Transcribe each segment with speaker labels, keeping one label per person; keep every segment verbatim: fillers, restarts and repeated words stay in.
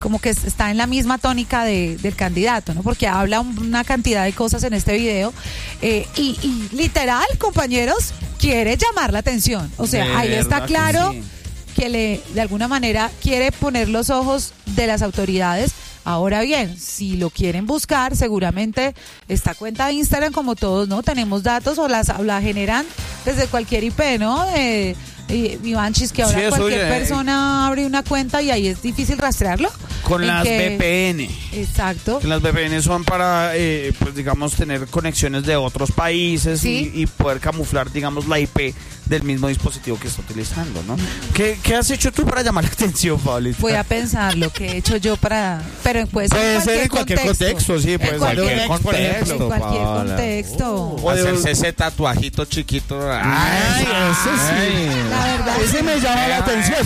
Speaker 1: como que está en la misma tónica de, del candidato, ¿no? Porque habla una cantidad de cosas en este video eh, y, y literal, compañeros, quiere llamar la atención. O sea, ahí está claro que, sí. que le, de alguna manera quiere poner los ojos de las autoridades. Ahora bien, si lo quieren buscar, seguramente esta cuenta de Instagram, como todos, ¿no? Tenemos datos o las o la generan desde cualquier I P, ¿no? Eh, Ivanchis, que ahora sí, cualquier oye, persona abre una cuenta y ahí es difícil rastrearlo.
Speaker 2: Con las
Speaker 1: que...
Speaker 2: V P N.
Speaker 1: Exacto.
Speaker 2: Que las V P N son para, eh, pues digamos, tener conexiones de otros países, ¿sí? y, y poder camuflar, digamos, la I P del mismo dispositivo que está utilizando, ¿no? ¿Qué, qué has hecho tú para llamar la atención, Paulita?
Speaker 1: Voy a pensar lo que he hecho yo para... Pero puede ser,
Speaker 2: puede
Speaker 1: en,
Speaker 2: ser
Speaker 1: cualquier
Speaker 2: en cualquier contexto, contexto sí. Puede
Speaker 1: en cualquier
Speaker 2: ser
Speaker 1: contexto. En cualquier contexto.
Speaker 3: Oh, hacerse ese tatuajito chiquito. Ay,
Speaker 2: Ay ese sí.
Speaker 1: La verdad.
Speaker 2: Ese me llama la atención.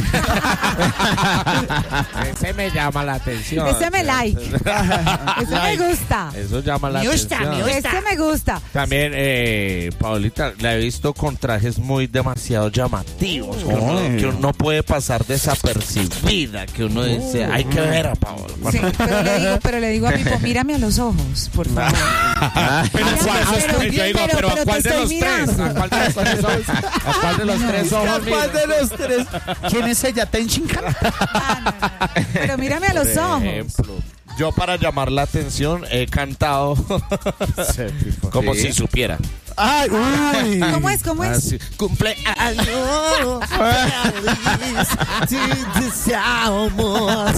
Speaker 3: Ese me llama la atención.
Speaker 1: Ese me like. Ese
Speaker 3: like.
Speaker 1: me gusta.
Speaker 3: Eso llama la
Speaker 1: me gusta,
Speaker 3: atención.
Speaker 1: Me gusta. Ese me gusta.
Speaker 3: También, eh, Paulita, la he visto con trajes muy demasiado llamativos. Que uno, que uno no puede pasar desapercibida. Que uno dice, hay que ver a Paola.
Speaker 1: Sí, pero le digo, pero le digo a mi hijo, mírame a los ojos, por favor.
Speaker 3: Pero, pero, yo digo, pero, ¿a cuál de los tres? ¿A cuál de los tres ojos? ¿A cuál de los tres ojos?
Speaker 2: ¿A cuál de los tres? ¿Quién es ella? ¿Ten Chincan?
Speaker 1: Ah, no, no, no. Pero mírame a los
Speaker 3: Por
Speaker 1: ojos.
Speaker 3: Ejemplo, yo para llamar la atención he cantado como sí. si supiera.
Speaker 2: Ay, uy.
Speaker 1: ¿Cómo es? ¿Cómo es?
Speaker 3: Así, cumpleaños.
Speaker 2: Te deseamos.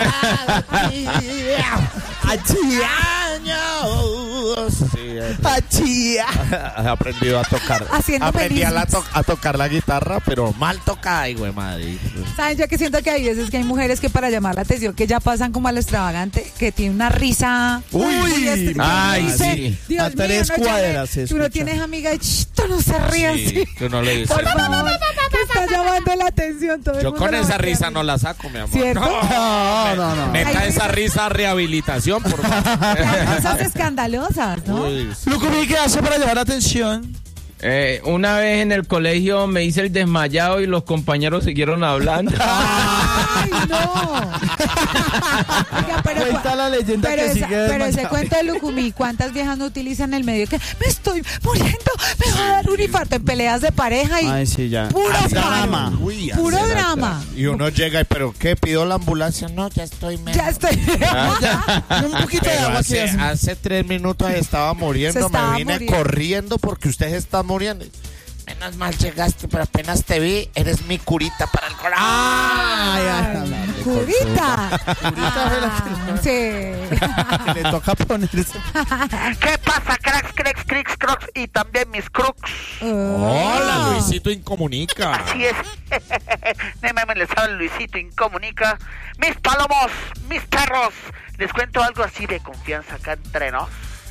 Speaker 3: Sí, he aprendido a tocar.
Speaker 1: Haciendo
Speaker 3: Aprendí a, la
Speaker 1: felices.
Speaker 3: to- a tocar la guitarra, pero mal tocada, güey, madre.
Speaker 1: ¿Saben? Yo que siento que hay veces que hay mujeres que para llamar la atención que ya pasan como al extravagante, que tiene una risa.
Speaker 2: Uy,
Speaker 1: muy est-
Speaker 3: ay,
Speaker 1: dice,
Speaker 3: sí.
Speaker 1: Dios
Speaker 2: A tres
Speaker 1: mío, no
Speaker 2: cuadras se
Speaker 1: llame, que uno
Speaker 2: escucha.
Speaker 1: tiene amiga y chito, no se ríe
Speaker 3: Sí,
Speaker 1: así.
Speaker 3: que uno le dice.
Speaker 1: Por favor, que está llamando la atención. Todo el
Speaker 3: Yo
Speaker 1: mundo
Speaker 3: con
Speaker 1: la
Speaker 3: esa
Speaker 1: voltea
Speaker 3: risa
Speaker 1: a
Speaker 3: no
Speaker 1: mirar.
Speaker 3: la saco, mi amor.
Speaker 1: ¿Cierto?
Speaker 2: No, no, no.
Speaker 3: Meta
Speaker 1: Ay,
Speaker 3: esa risa a rehabilitación, por favor.
Speaker 1: Hay risas escandalosas, ¿no?
Speaker 3: Uy, sí.
Speaker 2: Luco, ¿qué hace para llamar la atención?
Speaker 4: Eh, una vez en el colegio me hice el desmayado y los compañeros siguieron hablando.
Speaker 1: ¡Ay, no! Oiga, pero,
Speaker 2: Cuenta la leyenda
Speaker 1: pero
Speaker 2: que
Speaker 1: esa-
Speaker 2: sigue
Speaker 1: pero ese
Speaker 2: desmayado.
Speaker 1: cuento de Lucumí, ¿cuántas viejas no utilizan el medio? Que me estoy muriendo, me va a dar un infarto en peleas de pareja y
Speaker 2: Ay, sí, ya.
Speaker 1: puro
Speaker 2: Ah,
Speaker 1: drama.
Speaker 3: Uy,
Speaker 1: Puro
Speaker 3: hace
Speaker 1: drama.
Speaker 3: Y uno llega y, ¿pero qué? ¿Pidió la ambulancia? No, ya estoy mejor.
Speaker 1: Ya estoy.
Speaker 2: Un poquito de
Speaker 3: Pero
Speaker 2: agua
Speaker 3: hace,
Speaker 2: aquí.
Speaker 3: hace tres minutos estaba muriendo,
Speaker 1: Se estaba
Speaker 3: me vine
Speaker 1: muriendo.
Speaker 3: corriendo porque usted se está muriendo. Menos mal llegaste, pero apenas te vi, eres mi curita para el corazón.
Speaker 2: Ay, ay, ay, ay.
Speaker 1: Curita.
Speaker 2: Curita fue la
Speaker 1: Ah, sí.
Speaker 2: Que le toca ponerse.
Speaker 5: ¿Qué pasa, cracks, cracks, cracks, crocs y también mis crooks?
Speaker 3: Hola, Luisito Incomunica.
Speaker 5: Así es. No mames, les habla Luisito Incomunica. Mis palomos, mis perros. Les cuento algo así de confianza acá entre nos.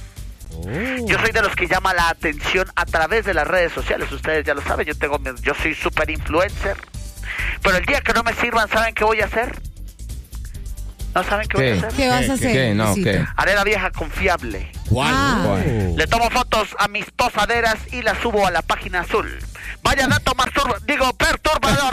Speaker 5: Yo soy de los que llama la atención a través de las redes sociales. Ustedes ya lo saben, yo tengo, yo soy super influencer. Pero el día que no me sirvan, ¿saben qué voy a hacer? ¿No saben qué,
Speaker 4: ¿Qué?
Speaker 5: voy a hacer?
Speaker 1: ¿Qué vas a hacer?
Speaker 4: ¿Qué? No,
Speaker 1: Luisito?
Speaker 4: ¿qué?
Speaker 5: Haré la vieja confiable.
Speaker 3: ¿Cuál?
Speaker 1: Ah.
Speaker 4: ¿Cuál?
Speaker 5: Le tomo fotos a mis posaderas y las subo a la página azul. Vaya dato masturba, digo perturbador.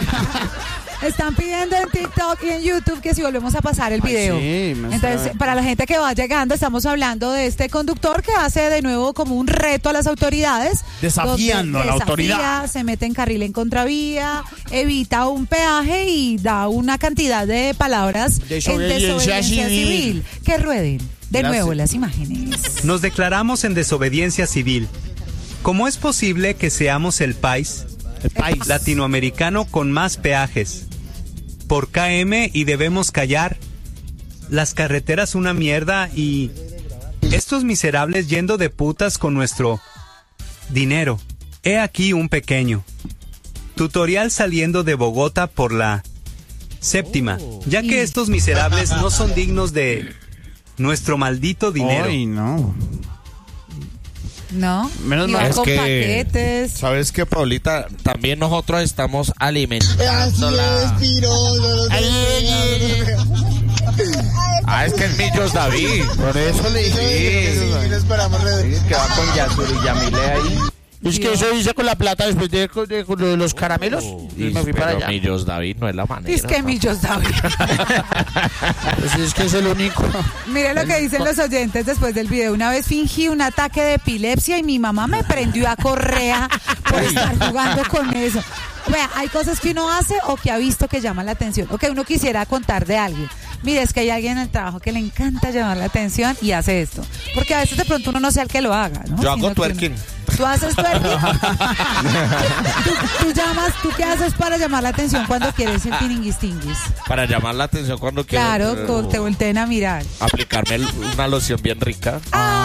Speaker 1: Están pidiendo en TikTok y en YouTube que si volvemos a pasar el video.
Speaker 2: sí, me
Speaker 1: Entonces,
Speaker 2: suena.
Speaker 1: para la gente que va llegando, estamos hablando de este conductor que hace de nuevo como un reto a las autoridades.
Speaker 2: Desafiando
Speaker 1: donde
Speaker 2: a la
Speaker 1: desafía,
Speaker 2: autoridad.
Speaker 1: Se mete en carril en contravía, evita un peaje y da una cantidad de palabras en
Speaker 2: Desobediencia
Speaker 1: desobediencia
Speaker 2: civil.
Speaker 1: civil. Que rueden de
Speaker 2: Gracias.
Speaker 1: nuevo las imágenes.
Speaker 6: Nos declaramos en desobediencia civil. ¿Cómo es posible que seamos el país
Speaker 2: El país.
Speaker 6: latinoamericano con más peajes por K M y debemos callar? Las carreteras una mierda y estos miserables yendo de putas con nuestro dinero. He aquí un pequeño tutorial saliendo de Bogotá por la séptima, ya que estos miserables no son dignos de nuestro maldito dinero.
Speaker 2: Ay, no.
Speaker 1: ¿No?
Speaker 2: Menos
Speaker 1: Y
Speaker 2: mal.
Speaker 1: va
Speaker 3: Es
Speaker 1: con
Speaker 3: que,
Speaker 1: paquetes.
Speaker 3: ¿sabes qué, Paulita? También nosotros estamos alimentando la... Ah, es que es Millos David.
Speaker 2: Por eso le dije.
Speaker 4: Sí, que va con Yasuri y Yamile ahí.
Speaker 2: Es que eso hice con la plata después de, de, de, de los caramelos.
Speaker 3: Oh,
Speaker 2: y me fui para allá.
Speaker 3: Millos David no es la manera.
Speaker 1: Es que
Speaker 3: ¿no?
Speaker 1: Millos David.
Speaker 2: Pues es que es el único.
Speaker 1: Mire lo que dicen los oyentes después del video. Una vez fingí un ataque de epilepsia y mi mamá me prendió a correa por estar jugando con eso. Vea, hay cosas que uno hace o que ha visto que llaman la atención o que uno quisiera contar de alguien. Mire, es que hay alguien en el trabajo que le encanta llamar la atención y hace esto. Porque a veces de pronto uno no sea el que lo haga, ¿no?
Speaker 3: Yo hago
Speaker 1: Sino
Speaker 3: twerking.
Speaker 1: uno- ¿Tú haces twerking? ¿Tú, tú llamas, ¿Tú qué haces para llamar la atención cuando quieres el tiringuistinguis?
Speaker 3: Para llamar la atención cuando quiero.
Speaker 1: Claro,
Speaker 3: eh,
Speaker 1: con- te volteen a mirar.
Speaker 3: Aplicarme el- una loción bien rica.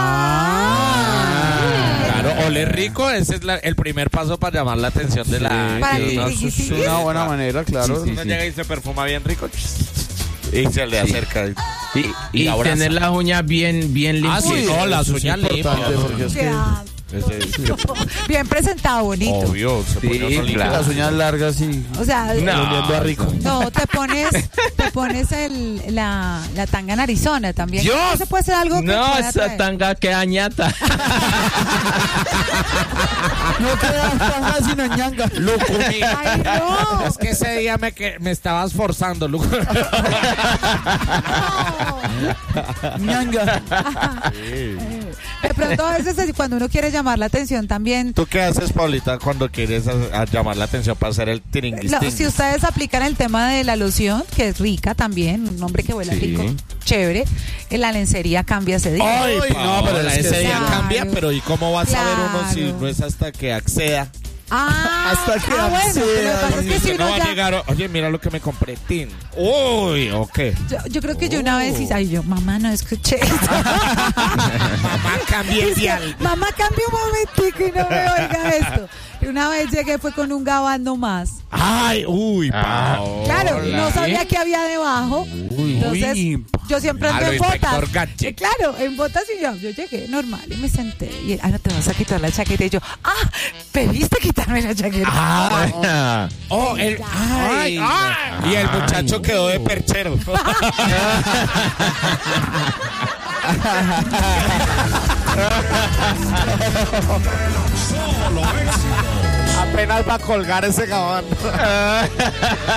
Speaker 1: Ah.
Speaker 3: Claro, oler rico, ese es la- el primer paso para llamar la atención de la.
Speaker 1: Para
Speaker 3: que
Speaker 1: el
Speaker 3: uno-
Speaker 1: tiringuistinguis.
Speaker 2: Es una buena manera, claro.
Speaker 3: Uno llega y se perfuma bien rico y se le acerca y, y,
Speaker 4: Y
Speaker 3: abraza.
Speaker 4: tener las uñas bien, bien
Speaker 3: Ah,
Speaker 4: limpias.
Speaker 3: sí, no, las
Speaker 2: eso es
Speaker 3: uñas
Speaker 2: importante,
Speaker 3: limpias.
Speaker 2: porque es que
Speaker 1: Ya.
Speaker 3: Ese-
Speaker 1: Bien presentado, bonito.
Speaker 3: Obvio, se pone uno limpio.
Speaker 2: las uñas largas y
Speaker 1: O sea,
Speaker 2: oliendo a rico.
Speaker 1: no, te pones, te pones el, la, la tanga en Arizona también.
Speaker 4: Dios.
Speaker 1: Eso puede ser algo que
Speaker 4: No,
Speaker 1: pueda
Speaker 4: esa
Speaker 1: traer.
Speaker 4: tanga que añata.
Speaker 2: No te das tanga sino ñanga.
Speaker 3: Luco, mira.
Speaker 1: Ay, no.
Speaker 3: Es que ese día me, que, me estabas forzando, Luco.
Speaker 2: ñanga.
Speaker 1: De pronto a veces es cuando uno quiere llamar la atención también.
Speaker 3: ¿Tú qué haces, Paulita, cuando quieres a, a llamar la atención para hacer el
Speaker 1: Lo-
Speaker 3: tiringuistín?
Speaker 1: si ustedes aplican el tema de la loción, que es rica también, un hombre que huele
Speaker 3: Sí.
Speaker 1: rico, chévere, en la lencería cambia ese día.
Speaker 3: Ay,
Speaker 2: Ay,
Speaker 3: no, pero
Speaker 2: Paola,
Speaker 3: ese
Speaker 2: es que
Speaker 3: día
Speaker 1: claro.
Speaker 3: cambia, pero ¿y cómo va a saber uno si
Speaker 1: Claro.
Speaker 3: no es hasta que acceda?
Speaker 1: Ah,
Speaker 2: Hasta que
Speaker 1: ah, bueno,
Speaker 2: acceda,
Speaker 1: pero lo que pasa es que
Speaker 3: Dice,
Speaker 1: si
Speaker 3: no
Speaker 1: uno
Speaker 3: va a
Speaker 1: ya...
Speaker 3: llegar, oye, mira lo que me compré, Tin. Uy, ok.
Speaker 1: Yo, yo creo que yo una vez hice, ay, yo, mamá, no escuché.
Speaker 3: Mamá, cambié el
Speaker 1: Dice,
Speaker 3: dial.
Speaker 1: mamá, cambia un momentico y no me oiga esto. Y una vez llegué fue con un gabán más.
Speaker 3: Ay, uy,
Speaker 4: Ah,
Speaker 3: Paola.
Speaker 1: Claro, no sabía qué había debajo. Entonces,
Speaker 2: uy,
Speaker 1: yo siempre
Speaker 3: a
Speaker 1: ando
Speaker 3: lo
Speaker 1: en botas.
Speaker 3: inspector Gadget.
Speaker 1: Eh, claro, en botas y yo, yo llegué normal y me senté. Y él, ah, no te vas a quitar la chaqueta. Y yo, ah, pediste quitarme la chaqueta.
Speaker 3: Ah, oh, el, ay, y el muchacho quedó de perchero. Apenas va a colgar ese gabán.